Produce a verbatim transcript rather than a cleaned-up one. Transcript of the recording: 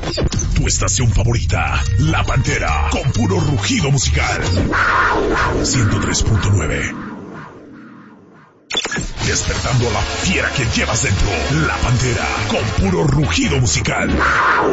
Tu estación favorita, La Pantera, con puro rugido musical. ciento tres punto nueve. Despertando a la fiera que llevas dentro. La Pantera, con puro rugido musical.